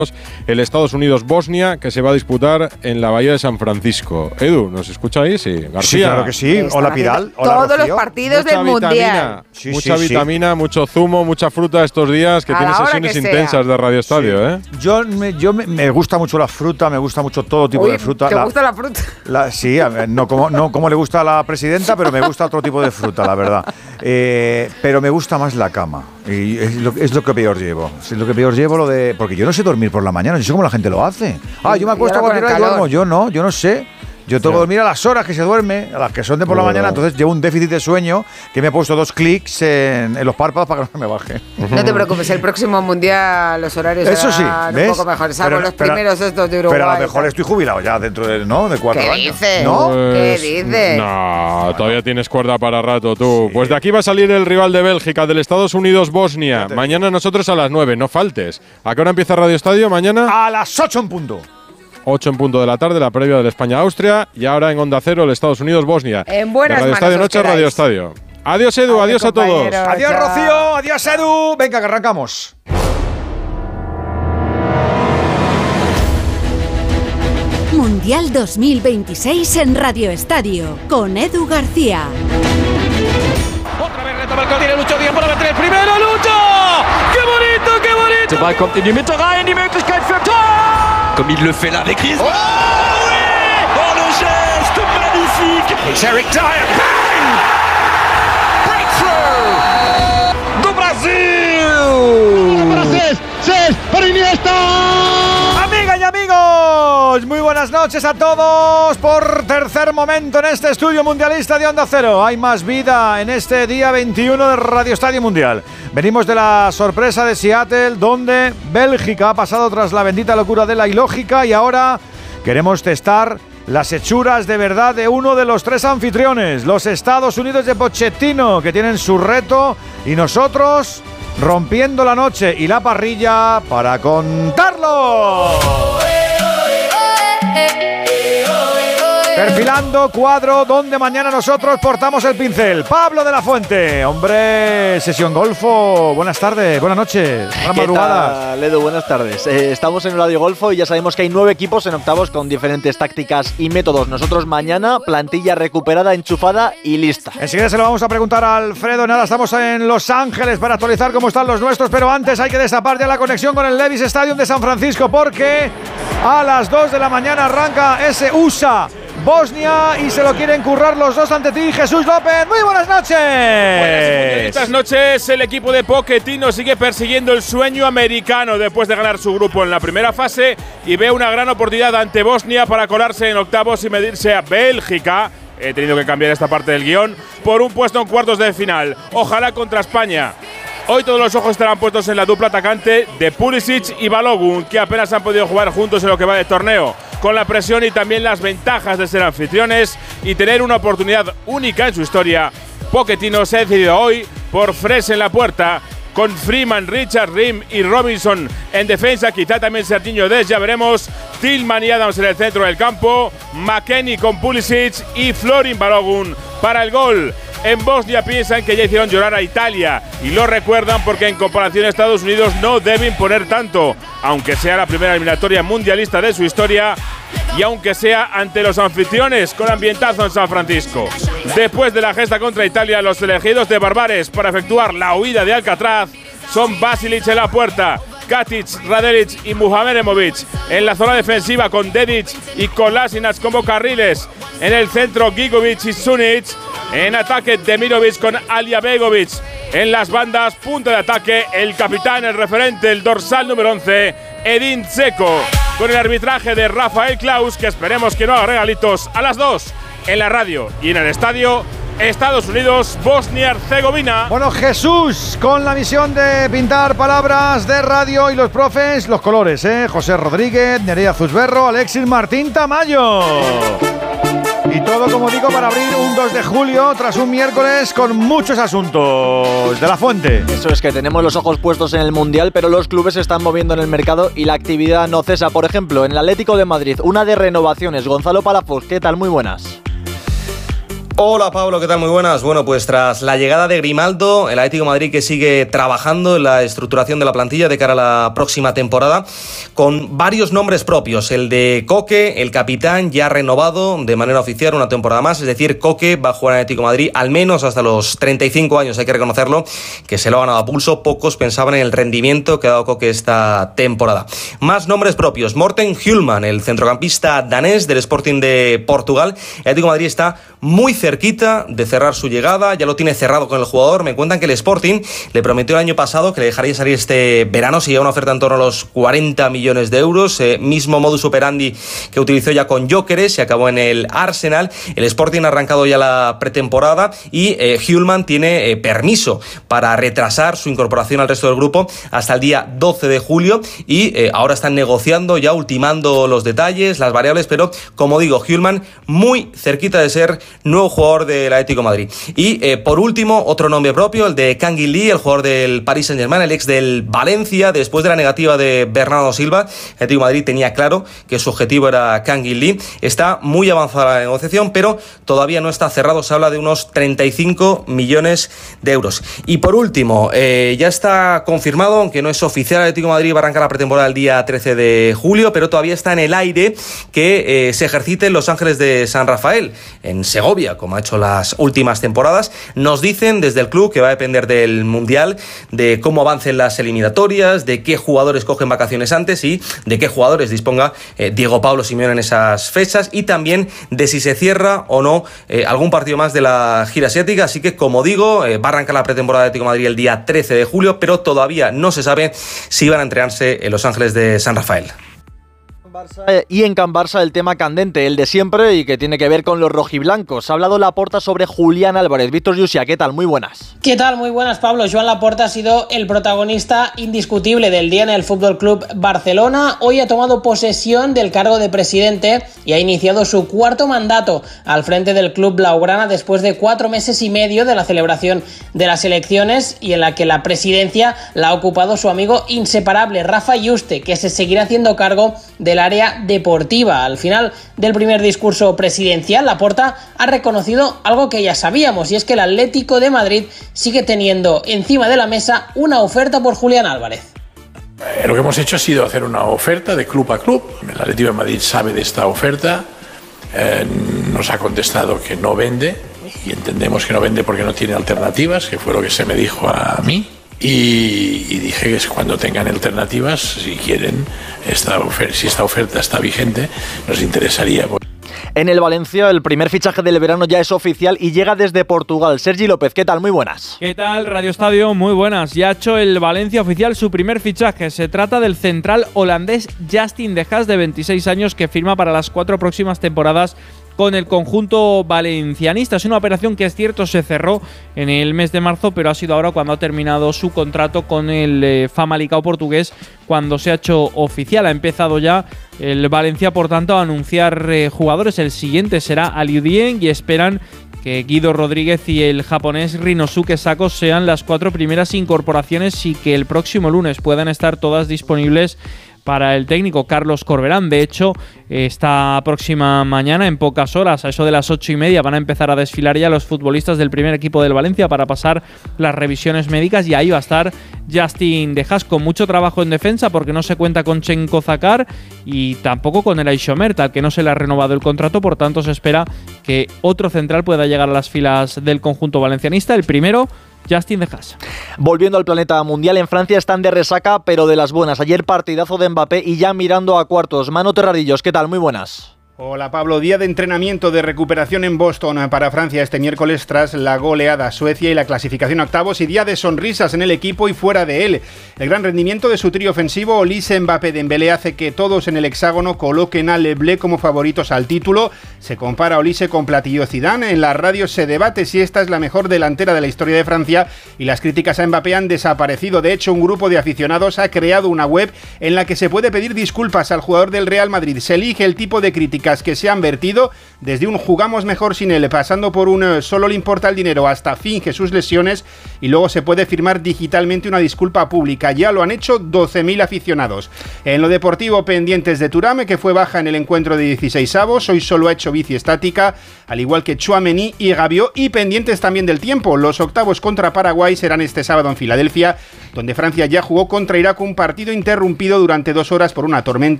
el Estados Unidos-Bosnia, que se va a disputar en la Bahía de San Francisco. Edu, ¿nos escucháis? Sí, García. Sí, claro que sí. Hola, Pidal. Hola, todos Rocío. los partidos Mucha del vitamina, Mundial. Mucha vitamina, mucho zumo, mucha fruta estos días, que A tiene la hora sesiones que intensas sea. de Radio Estadio, ¿eh? Me gusta mucho la fruta, me gusta mucho todo tipo Uy, de fruta. ¿te gusta la fruta? Sí, no como le gusta a la presidenta, pero me gusta otro tipo de fruta, la verdad. Pero me gusta más la cama. Y es lo que peor llevo. Es lo que peor llevo porque yo no sé dormir por la mañana, yo sé cómo la gente lo hace. Yo me acuesto a cualquier hora y duermo. Yo no sé. Yo tengo que dormir a las horas que se duerme, a las que son de por la mañana, entonces llevo un déficit de sueño que me he puesto 2 clics en los párpados para que no me baje. No te preocupes, el próximo Mundial los horarios Eso sí, serán ¿ves? un poco mejores, salvo los Pero- primeros estos de Uruguay. Pero a lo mejor estoy jubilado ya dentro de 4 ¿Qué años. dices? ¿No? ¿Qué dices? No, todavía tienes cuerda para rato tú. Pues de aquí va a salir el rival de Bélgica, del Estados Unidos-Bosnia. Mañana nosotros a las 9, no faltes. ¿A qué hora empieza Radio Estadio? Mañana A las 8 en punto. 8 en punto de la tarde, la previa del España-Austria. Y ahora en Onda Cero, el Estados Unidos-Bosnia. En buenas De Radio manos Estadio os Noche, quedáis. Radio Estadio. Adiós, Edu, adiós a todos. compañeros. Adiós, Chao. Rocío. Adiós, Edu. Venga, que arrancamos. Mundial 2026 en Radio Estadio, con Edu García. Otra vez retoma el gol, tiene Lucho Díaz para meter el primero, Lucho! ¡Qué bonito, qué bonito! Der Ball kommt in die Mitte rein, die Möglichkeit für Tor! Comme il le fait là avec Griezmann. Oh oui! Oh le geste magnifique! It's Eric Dyer, bang! Breakthrough! Do Brasil! Amigas y amigos, muy buenas noches a todos. Por tercer momento en este estudio mundialista de Onda Cero hay más vida en este día 21 de Radio Estadio Mundial. Venimos de la sorpresa de Seattle, donde Bélgica ha pasado tras la bendita locura de la ilógica, y ahora queremos testar las hechuras de verdad de uno de los 3 anfitriones, los Estados Unidos de Pochettino, que tienen su reto, y nosotros rompiendo la noche y la parrilla para contarlo. Perfilando cuadro donde mañana nosotros portamos el pincel. Pablo de la Fuente, hombre, sesión golfo. Buenas tardes, buenas noches, buenas madrugadas. Edu, buenas tardes. Estamos en Radio Golfo y ya sabemos que hay 9 equipos en octavos con diferentes tácticas y métodos. Nosotros mañana, plantilla recuperada, enchufada y lista. Enseguida se lo vamos a preguntar a Alfredo. Nada, estamos en Los Ángeles para actualizar cómo están los nuestros, pero antes hay que destapar ya la conexión con el Levi's Stadium de San Francisco, porque a las 2 de la mañana arranca ese USA Bosnia y se lo quieren currar los dos ante ti. Jesús López, muy buenas noches. Buenas noches. El equipo de Pochettino sigue persiguiendo el sueño americano después de ganar su grupo en la primera fase y ve una gran oportunidad ante Bosnia para colarse en octavos y medirse a Bélgica. He tenido que cambiar esta parte del guión por un puesto en cuartos de final. Ojalá contra España. Hoy todos los ojos estarán puestos en la dupla atacante de Pulisic y Balogun, que apenas han podido jugar juntos en lo que va de torneo. Con la presión y también las ventajas de ser anfitriones y tener una oportunidad única en su historia, Pochettino se ha decidido hoy por Fresh en la puerta, con Freeman, Richard, Rim y Robinson en defensa, quizá también Serginho Dest, ya veremos, Tillman y Adams en el centro del campo, McKennie con Pulisic y Florin Balogun para el gol. En Bosnia piensan que ya hicieron llorar a Italia y lo recuerdan porque en comparación a Estados Unidos no deben poner tanto, aunque sea la primera eliminatoria mundialista de su historia y aunque sea ante los anfitriones con ambientazo en San Francisco. Después de la gesta contra Italia, los elegidos de Barbares para efectuar la huida de Alcatraz son Basilic en la puerta, Katic, Radelic y Muhamedovic en la zona defensiva con Dedic y Kolasinac como carriles. En el centro Gigovic y Sunic. En ataque Demirovic con Aljabegovic. En las bandas, punto de ataque, el capitán, el referente, el dorsal número 11, Edin Dzeko. Con el arbitraje de Rafael Klaus, que esperemos que no haga regalitos, a las 2 en la radio y en el estadio. Estados Unidos, Bosnia-Herzegovina. Bueno, Jesús, con la misión de pintar palabras de radio y los profes, los colores, José Rodríguez, Nerea Zuzberro, Alexis Martín Tamayo. Y todo, como digo, para abrir un 2 de julio tras un miércoles con muchos asuntos. De la Fuente. Eso es, que tenemos los ojos puestos en el Mundial, pero los clubes se están moviendo en el mercado y la actividad no cesa. Por ejemplo, en el Atlético de Madrid, una de renovaciones. Gonzalo Palafox, ¿qué tal? Muy buenas. Hola Pablo, ¿qué tal? Muy buenas. Bueno, pues tras la llegada de Grimaldo, el Atlético de Madrid que sigue trabajando en la estructuración de la plantilla de cara a la próxima temporada, con varios nombres propios. El de Coque, el capitán, ya renovado de manera oficial una temporada más, es decir, Coque va a jugar en Atlético de Madrid al menos hasta los 35 años, hay que reconocerlo, que se lo ha ganado a pulso. Pocos pensaban en el rendimiento que ha dado Coque esta temporada. Más nombres propios. Morten Hjulmand, el centrocampista danés del Sporting de Portugal. El Atlético de Madrid está muy cerquita de cerrar su llegada, ya lo tiene cerrado con el jugador. Me cuentan que el Sporting le prometió el año pasado que le dejaría salir este verano si llega una oferta en torno a los 40 millones de euros, mismo modus operandi que utilizó ya con Gyökeres, se acabó en el Arsenal. El Sporting ha arrancado ya la pretemporada y Hjulmand tiene permiso para retrasar su incorporación al resto del grupo hasta el día 12 de julio y ahora están negociando, ya ultimando los detalles, las variables, pero como digo, Hjulmand muy cerquita de ser nuevo jugador del Atlético de Madrid. Y por último, otro nombre propio, el de Kangin Lee, el jugador del Paris Saint-Germain, el ex del Valencia. Después de la negativa de Bernardo Silva, el Atlético de Madrid tenía claro que su objetivo era Kangin Lee. Está muy avanzada la negociación, pero todavía no está cerrado. Se habla de unos 35 millones de euros. Y por último, ya está confirmado, aunque no es oficial, el Atlético de Madrid va a arrancar la pretemporada el día 13 de julio, pero todavía está en el aire que se ejercite en Los Ángeles de San Rafael, en Segovia, como ha hecho las últimas temporadas. Nos dicen desde el club que va a depender del Mundial, de cómo avancen las eliminatorias, de qué jugadores cogen vacaciones antes y de qué jugadores disponga Diego Pablo Simeone en esas fechas, y también de si se cierra o no algún partido más de la gira asiática. Así que, como digo, va a arrancar la pretemporada de Atlético de Madrid el día 13 de julio, pero todavía no se sabe si van a entrenarse en Los Ángeles de San Rafael. Y en Can Barça el tema candente, el de siempre y que tiene que ver con los rojiblancos. Ha hablado Laporta sobre Julián Álvarez. Víctor Yusia, ¿qué tal? Muy buenas. ¿Qué tal? Muy buenas, Pablo. Joan Laporta ha sido el protagonista indiscutible del día en el Fútbol Club Barcelona. Hoy ha tomado posesión del cargo de presidente y ha iniciado su cuarto mandato al frente del club blaugrana después de 4 meses y medio de la celebración de las elecciones, y en la que la presidencia la ha ocupado su amigo inseparable Rafa Yuste, que se seguirá haciendo cargo del área deportiva. Al final del primer discurso presidencial, Laporta ha reconocido algo que ya sabíamos, y es que el Atlético de Madrid sigue teniendo encima de la mesa una oferta por Julián Álvarez. Lo que hemos hecho ha sido hacer una oferta de club a club. El Atlético de Madrid sabe de esta oferta, nos ha contestado que no vende, y entendemos que no vende porque no tiene alternativas, que fue lo que se me dijo a mí. Y dije que cuando tengan alternativas, si quieren, si esta oferta está vigente, nos interesaría. En el Valencia, el primer fichaje del verano ya es oficial y llega desde Portugal. Sergi López, ¿qué tal? Muy buenas. ¿Qué tal, Radio Estadio? Muy buenas. Ya ha hecho el Valencia oficial su primer fichaje. Se trata del central holandés Justin De Haas, de 26 años, que firma para las 4 próximas temporadas con el conjunto valencianista. Es una operación que, es cierto, se cerró en el mes de marzo, pero ha sido ahora cuando ha terminado su contrato con el Famalicão portugués, cuando se ha hecho oficial. Ha empezado ya el Valencia, por tanto, a anunciar jugadores. El siguiente será Aliou Dieng, y esperan que Guido Rodríguez y el japonés Rinosuke Sako sean las 4 primeras incorporaciones, y que el próximo lunes puedan estar todas disponibles para el técnico Carlos Corberán. De hecho, esta próxima mañana, en pocas horas, a eso de las 8:30, van a empezar a desfilar ya los futbolistas del primer equipo del Valencia para pasar las revisiones médicas, y ahí va a estar Justin De Haas, con mucho trabajo en defensa, porque no se cuenta con Chenko Zakar y tampoco con el Aishomer, al que no se le ha renovado el contrato. Por tanto, se espera que otro central pueda llegar a las filas del conjunto valencianista. El primero, Justin De Haas. Volviendo al planeta mundial, en Francia están de resaca, pero de las buenas. Ayer partidazo de Mbappé y ya mirando a cuartos. Manu Terradillos, ¿qué tal? Muy buenas. Hola Pablo, día de entrenamiento de recuperación en Boston para Francia este miércoles tras la goleada a Suecia y la clasificación a octavos, y día de sonrisas en el equipo y fuera de él. El gran rendimiento de su trío ofensivo Olise, Mbappé, Dembélé hace que todos en el hexágono coloquen a Leblé como favoritos al título. Se compara a Olise con Platini Zidane. En la radio se debate si esta es la mejor delantera de la historia de Francia, y las críticas a Mbappé han desaparecido. De hecho, un grupo de aficionados ha creado una web en la que se puede pedir disculpas al jugador del Real Madrid. Se elige el tipo de crítica polémicas que se han vertido, desde un jugamos mejor sin él, pasando por un solo le importa el dinero, hasta finge sus lesiones y luego se puede firmar digitalmente una disculpa pública. Ya lo han hecho 12.000 aficionados. En lo deportivo, pendientes de Thuram, que fue baja en el encuentro de 16avos, hoy solo ha hecho bici estática, al igual que Tchouaméni y Rabiot, y pendientes también del tiempo. Los octavos contra Paraguay serán este sábado en Filadelfia, donde Francia ya jugó contra Irak un partido interrumpido durante 2 horas por una tormenta